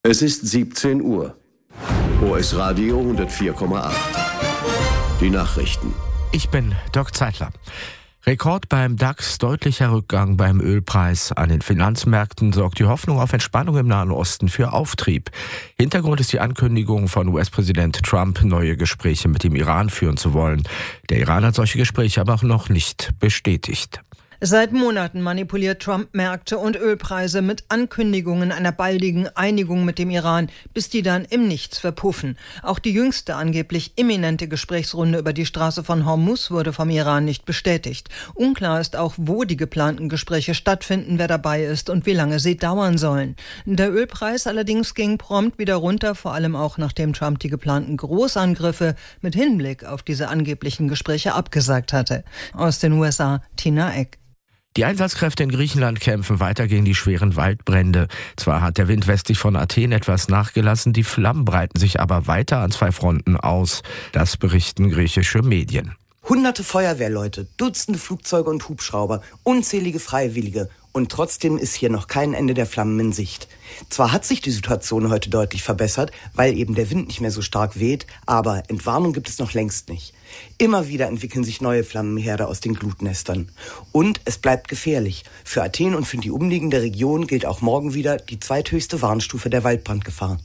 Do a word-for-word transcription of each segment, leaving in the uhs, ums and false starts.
Es ist siebzehn Uhr. O S Radio hundertvier Komma acht. Die Nachrichten. Ich bin Dirk Zeitler. Rekord beim DAX, deutlicher Rückgang beim Ölpreis. An den Finanzmärkten sorgt die Hoffnung auf Entspannung im Nahen Osten für Auftrieb. Hintergrund ist die Ankündigung von U S-Präsident Trump, neue Gespräche mit dem Iran führen zu wollen. Der Iran hat solche Gespräche aber auch noch nicht bestätigt. Seit Monaten manipuliert Trump Märkte und Ölpreise mit Ankündigungen einer baldigen Einigung mit dem Iran, bis die dann im Nichts verpuffen. Auch die jüngste angeblich imminente Gesprächsrunde über die Straße von Hormuz wurde vom Iran nicht bestätigt. Unklar ist auch, wo die geplanten Gespräche stattfinden, wer dabei ist und wie lange sie dauern sollen. Der Ölpreis allerdings ging prompt wieder runter, vor allem auch nachdem Trump die geplanten Großangriffe mit Hinblick auf diese angeblichen Gespräche abgesagt hatte. Aus den U S A, Tina Eck. Die Einsatzkräfte in Griechenland kämpfen weiter gegen die schweren Waldbrände. Zwar hat der Wind westlich von Athen etwas nachgelassen, die Flammen breiten sich aber weiter an zwei Fronten aus. Das berichten griechische Medien. Hunderte Feuerwehrleute, Dutzende Flugzeuge und Hubschrauber, unzählige Freiwillige. Und trotzdem ist hier noch kein Ende der Flammen in Sicht. Zwar hat sich die Situation heute deutlich verbessert, weil eben der Wind nicht mehr so stark weht, aber Entwarnung gibt es noch längst nicht. Immer wieder entwickeln sich neue Flammenherde aus den Glutnestern. Und es bleibt gefährlich. Für Athen und für die umliegende Region gilt auch morgen wieder die zweithöchste Warnstufe der Waldbrandgefahr.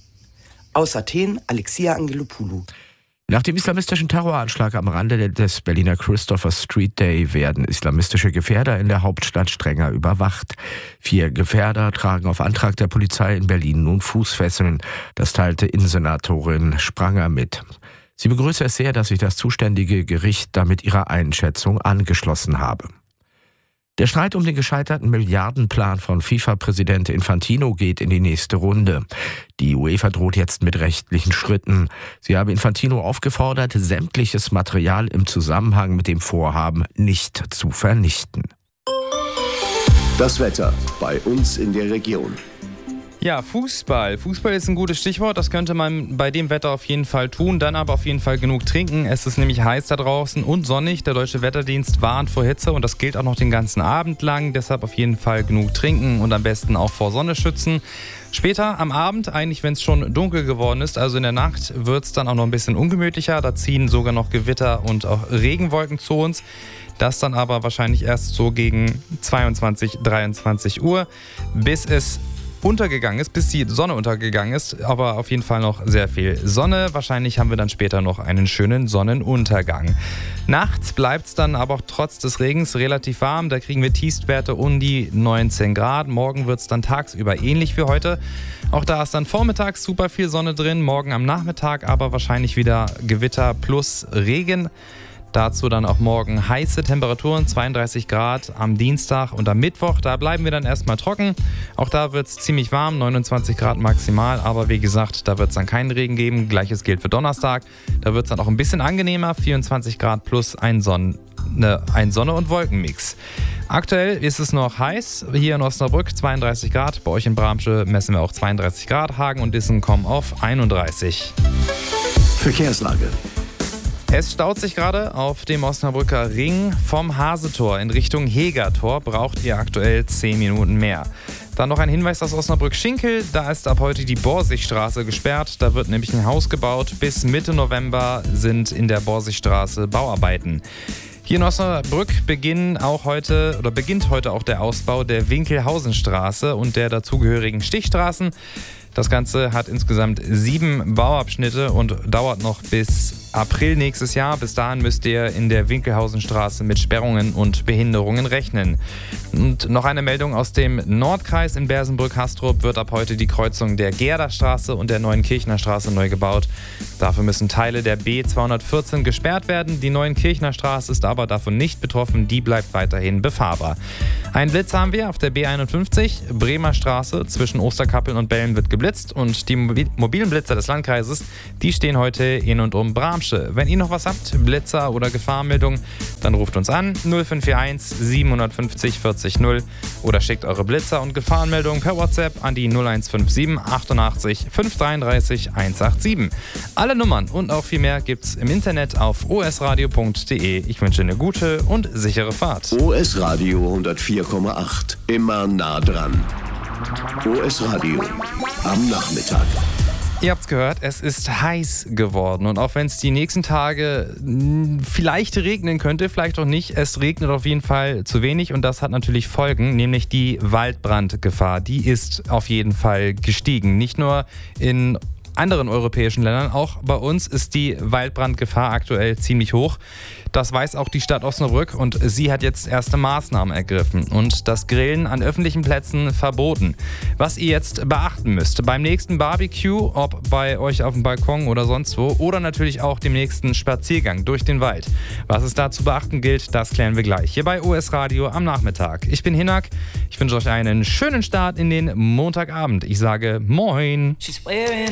Aus Athen, Alexia Angelopoulou. Nach dem islamistischen Terroranschlag am Rande des Berliner Christopher Street Day werden islamistische Gefährder in der Hauptstadt strenger überwacht. Vier Gefährder tragen auf Antrag der Polizei in Berlin nun Fußfesseln. Das teilte Innensenatorin Spranger mit. Sie begrüße es sehr, dass sich das zuständige Gericht damit ihrer Einschätzung angeschlossen habe. Der Streit um den gescheiterten Milliardenplan von FIFA-Präsident Infantino geht in die nächste Runde. Die UEFA droht jetzt mit rechtlichen Schritten. Sie habe Infantino aufgefordert, sämtliches Material im Zusammenhang mit dem Vorhaben nicht zu vernichten. Das Wetter bei uns in der Region. Ja, Fußball. Fußball ist ein gutes Stichwort. Das könnte man bei dem Wetter auf jeden Fall tun. Dann aber auf jeden Fall genug trinken. Es ist nämlich heiß da draußen und sonnig. Der Deutsche Wetterdienst warnt vor Hitze und das gilt auch noch den ganzen Abend lang. Deshalb auf jeden Fall genug trinken und am besten auch vor Sonne schützen. Später am Abend, eigentlich wenn es schon dunkel geworden ist, also in der Nacht, wird es dann auch noch ein bisschen ungemütlicher. Da ziehen sogar noch Gewitter und auch Regenwolken zu uns. Das dann aber wahrscheinlich erst so gegen zweiundzwanzig, dreiundzwanzig Uhr, bis es untergegangen ist, bis die Sonne untergegangen ist, aber auf jeden Fall noch sehr viel Sonne. Wahrscheinlich haben wir dann später noch einen schönen Sonnenuntergang. Nachts bleibt es dann aber auch trotz des Regens relativ warm. Da kriegen wir Tiefstwerte um die neunzehn Grad. Morgen wird es dann tagsüber ähnlich wie heute. Auch da ist dann vormittags super viel Sonne drin. Morgen am Nachmittag aber wahrscheinlich wieder Gewitter plus Regen. Dazu dann auch morgen heiße Temperaturen, zweiunddreißig Grad am Dienstag und am Mittwoch. Da bleiben wir dann erstmal trocken. Auch da wird es ziemlich warm, neunundzwanzig Grad maximal. Aber wie gesagt, da wird es dann keinen Regen geben. Gleiches gilt für Donnerstag. Da wird es dann auch ein bisschen angenehmer, vierundzwanzig Grad plus ein, Sonne, ein Sonne- und Wolkenmix. Aktuell ist es noch heiß, hier in Osnabrück zweiunddreißig Grad. Bei euch in Bramsche messen wir auch zweiunddreißig Grad. Hagen und Dissen kommen auf einunddreißig. Verkehrslage. Es staut sich gerade auf dem Osnabrücker Ring vom Hasetor in Richtung Hegertor. Braucht ihr aktuell zehn Minuten mehr. Dann noch ein Hinweis aus Osnabrück-Schinkel. Da ist ab heute die Borsigstraße gesperrt. Da wird nämlich ein Haus gebaut. Bis Mitte November sind in der Borsigstraße Bauarbeiten. Hier in Osnabrück beginnen auch heute, oder beginnt heute auch der Ausbau der Winkelhausenstraße und der dazugehörigen Stichstraßen. Das Ganze hat insgesamt sieben Bauabschnitte und dauert noch bis April nächstes Jahr. Bis dahin müsst ihr in der Winkelhausenstraße mit Sperrungen und Behinderungen rechnen. Und noch eine Meldung aus dem Nordkreis in Bersenbrück-Hastrup wird ab heute die Kreuzung der Gerderstraße und der Neuenkirchner Straße neu gebaut. Dafür müssen Teile der B zweihundertvierzehn gesperrt werden. Die Neuenkirchner Straße ist aber davon nicht betroffen. Die bleibt weiterhin befahrbar. Ein Blitz haben wir auf der B einundfünfzig. Bremer Straße zwischen Osterkappeln und Bellen wird geblitzt. Und die mobilen Blitzer des Landkreises, die stehen heute in und um Bramsche. Wenn ihr noch was habt, Blitzer oder Gefahrmeldung, dann ruft uns an null fünf vier eins sieben fünf null vierzig null oder schickt eure Blitzer und Gefahrenmeldungen per WhatsApp an die null eins fünf sieben achtundachtzig fünf dreiunddreißig hundertsiebenundachtzig. Alle Nummern und auch viel mehr gibt's im Internet auf o s radio punkt d e. Ich wünsche eine gute und sichere Fahrt. O S Radio hundertvier Komma acht. Immer nah dran. O S Radio am Nachmittag. Ihr habt's gehört, es ist heiß geworden und auch wenn es die nächsten Tage vielleicht regnen könnte, vielleicht auch nicht, es regnet auf jeden Fall zu wenig und das hat natürlich Folgen, nämlich die Waldbrandgefahr. Die ist auf jeden Fall gestiegen, nicht nur in anderen europäischen Ländern, auch bei uns ist die Waldbrandgefahr aktuell ziemlich hoch. Das weiß auch die Stadt Osnabrück und sie hat jetzt erste Maßnahmen ergriffen und das Grillen an öffentlichen Plätzen verboten. Was ihr jetzt beachten müsst beim nächsten Barbecue, ob bei euch auf dem Balkon oder sonst wo oder natürlich auch dem nächsten Spaziergang durch den Wald. Was es da zu beachten gilt, das klären wir gleich hier bei O S Radio am Nachmittag. Ich bin Hinak, ich wünsche euch einen schönen Start in den Montagabend. Ich sage Moin.